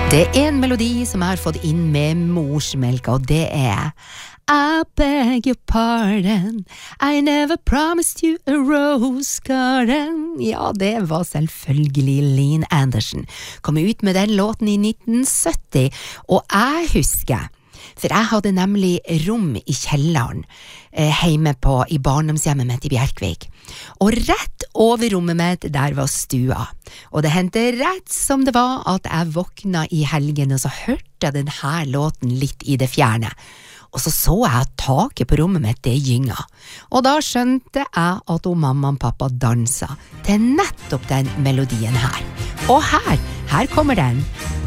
Det en melodi som jeg har fått inn med morsmelka, og det I beg your pardon, I never promised you a rose garden. Ja, det var selvfølgelig Lene Anderson. Kom ut med den låten i 1970, og jeg husker, for jeg hadde nemlig rom i kjelleren hjemme i barndomshjemmet mitt i Bjerkvik. Og rett over rommet mitt, der var stua. Og det hendte rett som det var at jeg våkna i helgen, og så hørte jeg denne låten litt i det fjerne. Og så jeg at taket på rommet mitt, det gynga. Og da skjønte jeg at mamma og pappa dansa til nettopp den melodien her. Og her kommer den.